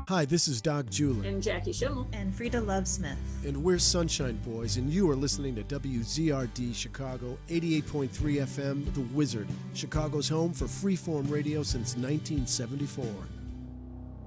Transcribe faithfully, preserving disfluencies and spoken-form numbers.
Hi, this is Doc Julie. And Jackie Schimmel. And Frida Love Smith. And we're Sunshine Boys, and you are listening to W Z R D Chicago, eighty-eight point three F M, The Wizard, Chicago's home for freeform radio since nineteen seventy-four.